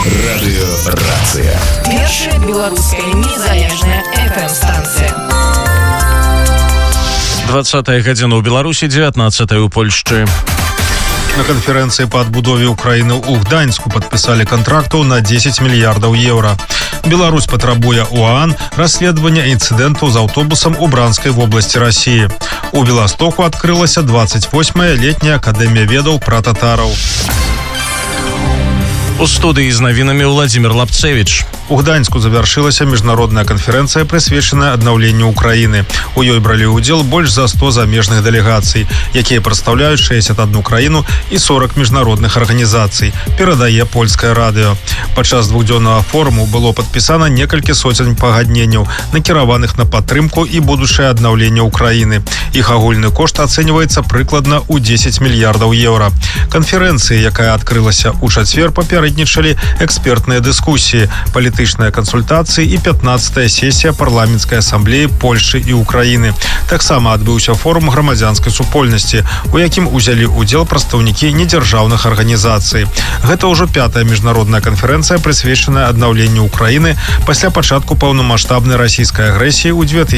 Радыёрацыя. Першая беларуская незалежная FM-станцыя. 20 гадзіна ў Беларусі, 19 у Польшчы. На конференции по отбудове Украины у Гданьску подписали контрактов на 10 миллиардов евро. Беларусь потребует у ОАН расследования инциденту с автобусом у Бранской в области России. У Белостоку открылась 28-я летняя академия ведов про татаров. У студии с новинами Владимир Лапцевич. У Гданьску завершилася международная конференция, присвеченная обновлению Украины. У ёй брали удел больше за 100 замежных делегаций, якія представляют 61 краіну и 40 международных организаций, перадае польское радио. Падчас двухдзённага форуму было подписано некалькі сотен пагадненняў, накіраваных на падтрымку и будущее обновление Украины. Их агульны кошт оценивается прыкладна у 10 миллиардов евро. Конференции, якая открылася у чацвер, папярэднічалі экспертные дискуссии, политические консультации и 15-я сессия парламентской ассамблеи Польши и Украины. Таксама адбыўся форум грамадзянскай супольнасці, у якім узялі удзел прадстаўнікі недзяржаўных арганізацый. Гэта ўжо 5-я міжнародная канферэнцыя, прысвечаная аднаўленню Украины пасля пачатку паўнамаштабнай расійскай агрэсіі ў